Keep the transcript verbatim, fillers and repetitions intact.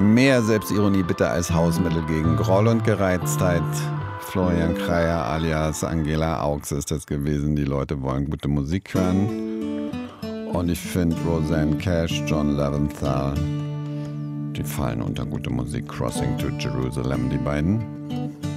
Mehr Selbstironie bitte als Hausmittel gegen Groll und Gereiztheit. Florian Kreier alias Angela Augs ist das gewesen. Die Leute wollen gute Musik hören. Und ich finde Rosanne Cash, John Leventhal, die fallen unter gute Musik. Crossing to Jerusalem, die beiden.